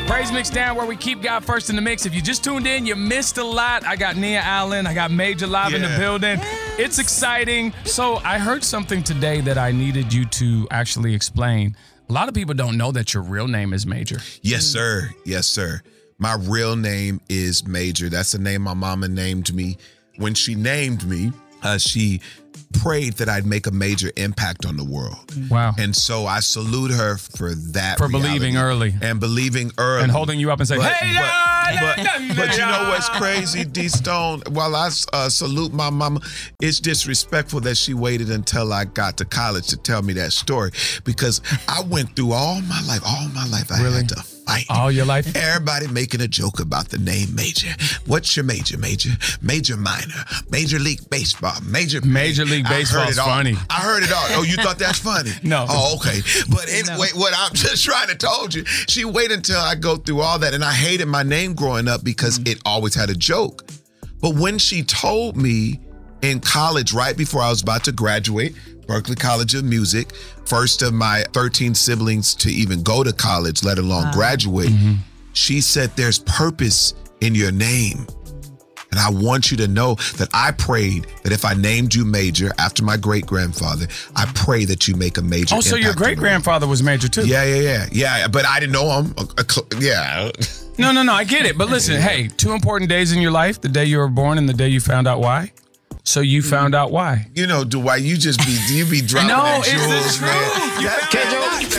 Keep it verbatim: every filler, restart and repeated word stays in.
Praise Mix Down, where we keep God first in the mix. If you just tuned in, you missed a lot. I got Nia Allen. I got Major live yeah. in the building. Yes. It's exciting. So I heard something today that I needed you to actually explain. A lot of people don't know that your real name is Major. Yes, sir. Yes, sir. My real name is Major. That's the name my mama named me. When she named me, uh, she prayed that I'd make a major impact on the world. Wow. And so I salute her for that. For reality. believing early. And believing early. And holding you up and saying, but, hey, but, yeah, but, yeah, but, but you know what's crazy, D Stone? While I uh, salute my mama, it's disrespectful that she waited until I got to college to tell me that story, because I went through all my life, all my life I really? had to fight. All your life? Everybody making a joke about the name Major. What's your major, Major? Major minor. Major League Baseball. Major Major League Baseball is funny. I heard it all. Oh, you thought that's funny? No. Oh, okay. But anyway, no. what I'm just trying to told you, she waited until I go through all that. And I hated my name growing up because mm. it always had a joke. But when she told me in college, right before I was about to graduate, Berklee College of Music, first of my thirteen siblings to even go to college, let alone wow. graduate, mm-hmm. she said, there's purpose in your name. And I want you to know that I prayed that if I named you Major after my great-grandfather, I pray that you make a major Oh, impact. so your great-grandfather was Major too? Yeah, yeah, yeah. Yeah, but I didn't know him. Yeah. No, no, no, I get it. But listen, hey, two important days in your life, the day you were born and the day you found out why. So you found out why. You know, Dwight, you just be, you be dropping no, that it's jewels, the truth. man. You That,